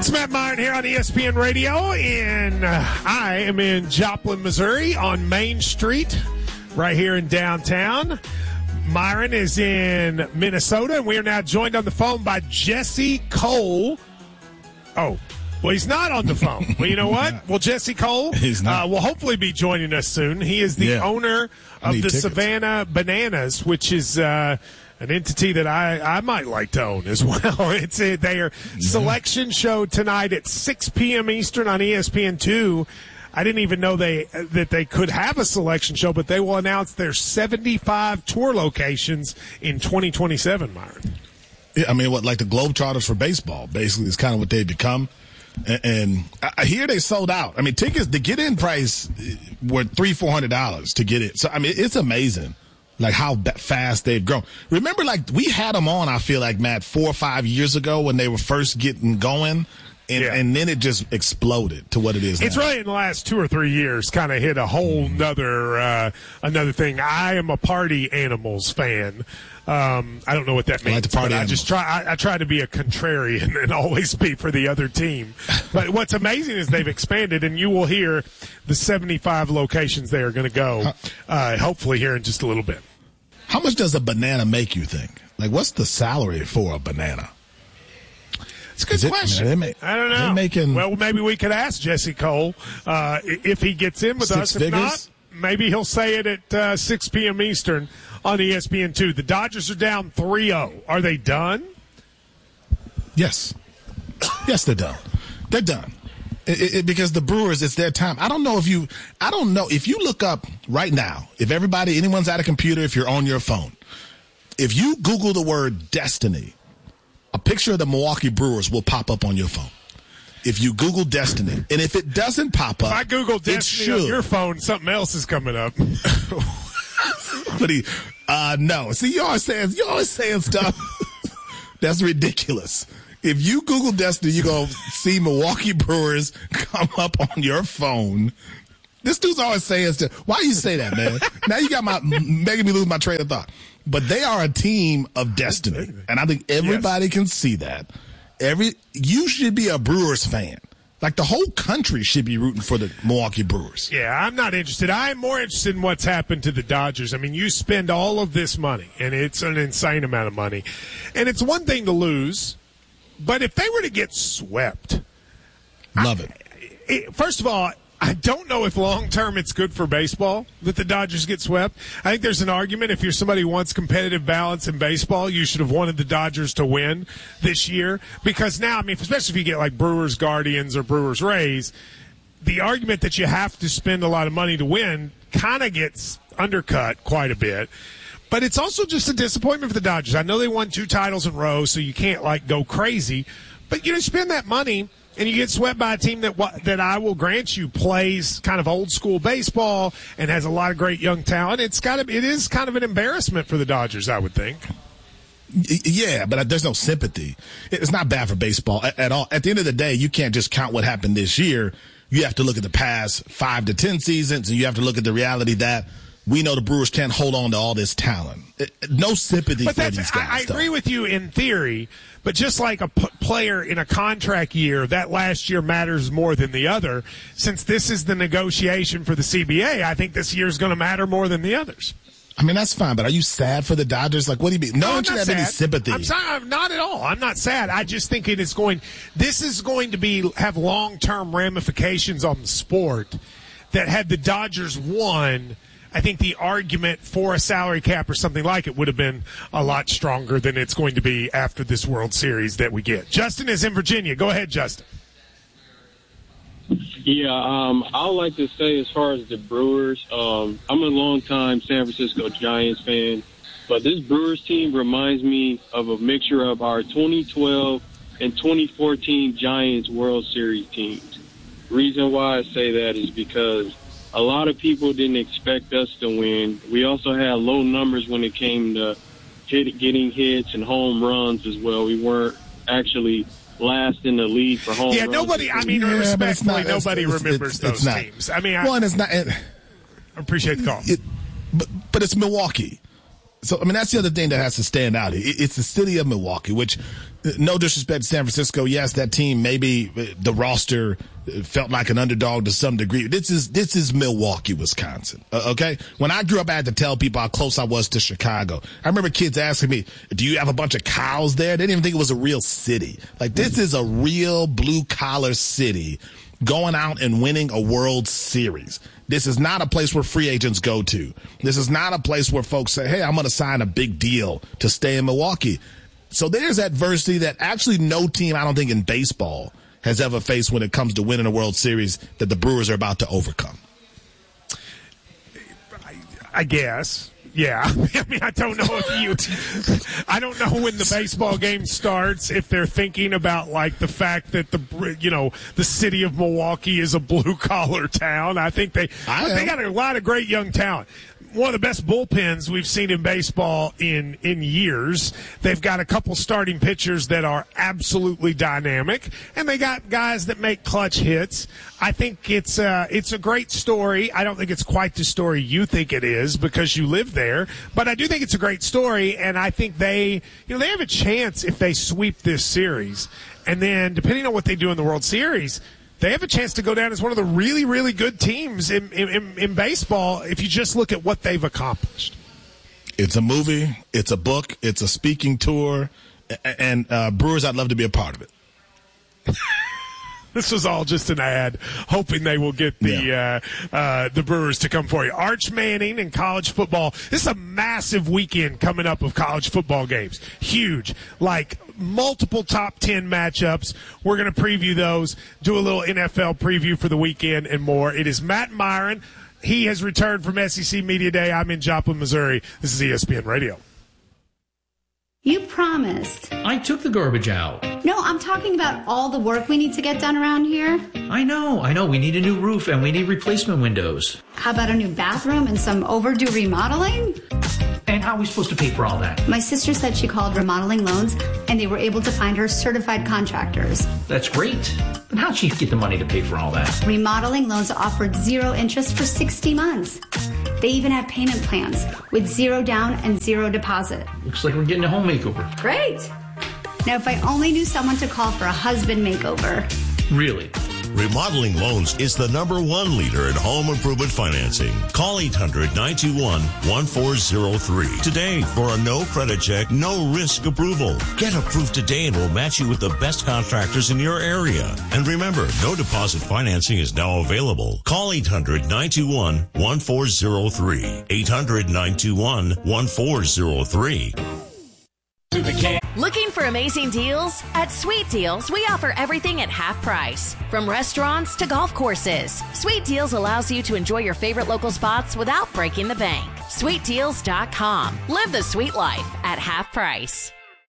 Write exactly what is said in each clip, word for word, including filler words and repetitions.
It's Matt Myron here on E S P N Radio, and uh, I am in Joplin, Missouri on Main Street, right here in downtown. Myron is in Minnesota, and we are now joined on the phone by Jesse Cole. Oh, well, he's not on the phone. Well, you know what? Well, Jesse Cole he's not. Uh, will hopefully be joining us soon. He is the yeah. owner of the tickets. Savannah Bananas, which is uh, – an entity that I, I might like to own as well. It's a, their yeah. selection show tonight at six p.m. Eastern on E S P N two. I didn't even know they that they could have a selection show, but they will announce their seventy-five tour locations in twenty twenty-seven, Myron. Yeah, I mean, what, like the Globetrotters for baseball, basically, is kind of what they've become. And, and I hear they sold out. I mean, tickets, the get-in price were three hundred dollars, four hundred dollars to get it. So, I mean, it's amazing. Like how fast they've grown. Remember, like we had them on, I feel like, Matt, four or five years ago when they were first getting going. And, yeah. and then it just exploded to what it is now. It's really in the last two or three years kind of hit a whole nother, uh, another thing. I am a Party Animals fan. Um, I don't know what that means. I like the party but I just try, I, I try to be a contrarian and always be for the other team. But what's amazing is they've expanded, and you will hear the seventy-five locations they are going to go, uh, hopefully here in just a little bit. How much does a banana make, you think? Like, what's the salary for a banana? It's a good it, question. I, mean, make, I don't know. Making, well, maybe we could ask Jesse Cole uh, if he gets in with us. If figures? not, maybe he'll say it at uh, six p.m. Eastern on E S P N two. The Dodgers are down three oh. Are they done? Yes. Yes, they're done. They're done. It, it, because the Brewers, it's their time. I don't know if you, I don't know if you look up right now, if everybody, anyone's at a computer, if you're on your phone, if you Google the word destiny, a picture of the Milwaukee Brewers will pop up on your phone. If you Google destiny, and if it doesn't pop up, if I Google destiny on your phone, something else is coming up. But he, uh, no. See, you always saying, you always saying stuff that's ridiculous. If you Google Destiny, you're going to see Milwaukee Brewers come up on your phone. This dude's always saying stuff. Why you say that, man? Now you got my making me lose my train of thought. But they are a team of destiny, and I think everybody yes. can see that. Every you should be a Brewers fan. Like the whole country should be rooting for the Milwaukee Brewers. Yeah, I'm not interested. I'm more interested in what's happened to the Dodgers. I mean, you spend all of this money, and it's an insane amount of money. And it's one thing to lose. But if they were to get swept, love it. I, it. First of all, I don't know if long-term it's good for baseball that the Dodgers get swept. I think there's an argument if you're somebody who wants competitive balance in baseball, you should have wanted the Dodgers to win this year. Because now, I mean, especially if you get like Brewers Guardians or Brewers Rays, the argument that you have to spend a lot of money to win kind of gets undercut quite a bit. But it's also just a disappointment for the Dodgers. I know they won two titles in a row, so you can't, like, go crazy. But, you know, spend that money, and you get swept by a team that that I will grant you plays kind of old-school baseball and has a lot of great young talent. It's kind of, it is kind of an embarrassment for the Dodgers, I would think. Yeah, but there's no sympathy. It's not bad for baseball at all. At the end of the day, you can't just count what happened this year. You have to look at the past five to ten seasons, and you have to look at the reality that we know the Brewers can't hold on to all this talent. No sympathy but for these guys. I, I agree with you in theory, but just like a p- player in a contract year, that last year matters more than the other. Since this is the negotiation for the C B A, I think this year is going to matter more than the others. I mean, that's fine, but are you sad for the Dodgers? Like, what do you mean? No, no one should have any sympathy. I'm sorry, I'm not at all. I'm not sad. I just think it is going – this is going to be have long-term ramifications on the sport that had the Dodgers won – I think the argument for a salary cap or something like it would have been a lot stronger than it's going to be after this World Series that we get. Justin is in Virginia. Go ahead, Justin. Yeah, um, I would like to say as far as the Brewers, um, I'm a longtime San Francisco Giants fan, but this Brewers team reminds me of a mixture of our twenty twelve and twenty fourteen Giants World Series teams. Reason why I say that is because a lot of people didn't expect us to win. We also had low numbers when it came to hit, getting hits and home runs as well. We weren't actually last in the league for home yeah, runs. Yeah, nobody, I mean, yeah, respectfully, not, nobody it's, remembers it's, it's, those it's teams. I mean, I, One, it's not, it, I appreciate the call. It, but, but it's Milwaukee. So, I mean, that's the other thing that has to stand out. It's the city of Milwaukee, which, no disrespect to San Francisco, yes, that team, maybe the roster felt like an underdog to some degree. This is this is Milwaukee, Wisconsin, uh, okay? When I grew up, I had to tell people how close I was to Chicago. I remember kids asking me, do you have a bunch of cows there? They didn't even think it was a real city. Like, this is a real blue-collar city going out and winning a World Series. This is not a place where free agents go to. This is not a place where folks say, hey, I'm going to sign a big deal to stay in Milwaukee. So there's adversity that actually no team, I don't think, in baseball has ever faced when it comes to winning a World Series that the Brewers are about to overcome. I guess. Yeah. I mean, I don't know if you, I don't know when the baseball game starts, if they're thinking about like the fact that the, you know, the city of Milwaukee is a blue collar town. I think they, I they got a lot of great young talent. One of the best bullpens we've seen in baseball in, in years. They've got a couple starting pitchers that are absolutely dynamic, and they got guys that make clutch hits. I think it's uh, it's a great story. I don't think it's quite the story you think it is because you live there, but I do think it's a great story, and I think they, you know, they have a chance if they sweep this series, and then depending on what they do in the World Series, they have a chance to go down as one of the really, really good teams in, in, in baseball if you just look at what they've accomplished. It's a movie. It's a book. It's a speaking tour. And uh, Brewers, I'd love to be a part of it. This was all just an ad, hoping they will get the yeah. uh, uh, the Brewers to come for you. Arch Manning in college football. This is a massive weekend coming up of college football games. Huge. Like multiple top ten matchups. We're going to preview those, do a little N F L preview for the weekend and more. It is Matt Myron. He has returned from S E C Media Day. I'm in Joplin, Missouri. This is E S P N Radio. You promised. I took the garbage out. No, I'm talking about all the work we need to get done around here. I know, I know. We need a new roof and we need replacement windows. How about a new bathroom and some overdue remodeling? And how are we supposed to pay for all that? My sister said she called Remodeling Loans and they were able to find her certified contractors. That's great. But how'd she get the money to pay for all that? Remodeling Loans offered zero interest for sixty months. They even have payment plans with zero down and zero deposit. Looks like we're getting a home makeover. Great. Now, if I only knew someone to call for a husband makeover. Really? Remodeling Loans is the number one leader in home improvement financing. Call eight hundred, nine two one, one four zero three today for a no credit check, no risk approval. Get approved today and we'll match you with the best contractors in your area. And remember, no deposit financing is now available. Call eight hundred, nine two one, one four zero three. eight hundred, nine two one, one four zero three. Looking for amazing deals? At Sweet Deals, we offer everything at half price. From restaurants to golf courses, Sweet Deals allows you to enjoy your favorite local spots without breaking the bank. sweet deals dot com. Live the sweet life at half price.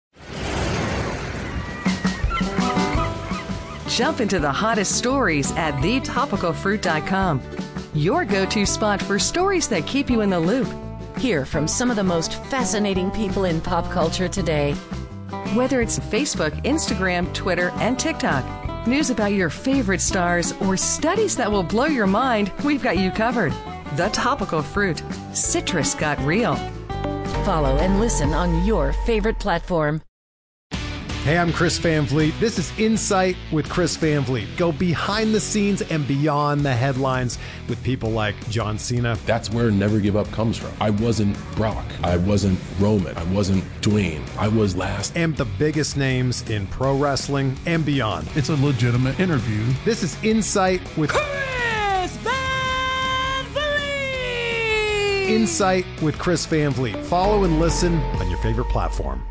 Jump into the hottest stories at the topical fruit dot com. Your go-to spot for stories that keep you in the loop. Hear from some of the most fascinating people in pop culture today. Whether it's Facebook, Instagram, Twitter, and TikTok, news about your favorite stars, or studies that will blow your mind, we've got you covered. The Topical Fruit. Citrus got real. Follow and listen on your favorite platform. Hey, I'm Chris Van Vliet. This is Insight with Chris Van Vliet. Go behind the scenes and beyond the headlines with people like John Cena. That's where Never Give Up comes from. I wasn't Brock. I wasn't Roman. I wasn't Dwayne. I was last. And the biggest names in pro wrestling and beyond. It's a legitimate interview. This is Insight with Chris Van Vliet. Insight with Chris Van Vliet. Follow and listen on your favorite platform.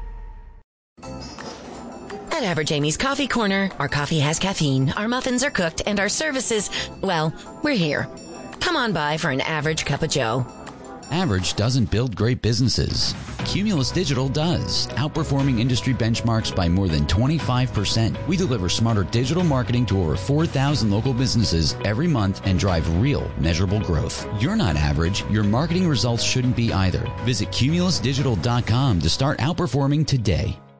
At Average Amy's Coffee Corner, our coffee has caffeine, our muffins are cooked, and our services, well, we're here. Come on by for an average cup of joe. Average doesn't build great businesses. Cumulus Digital does, outperforming industry benchmarks by more than twenty-five percent. We deliver smarter digital marketing to over four thousand local businesses every month and drive real, measurable growth. You're not average. Your marketing results shouldn't be either. Visit cumulus digital dot com to start outperforming today.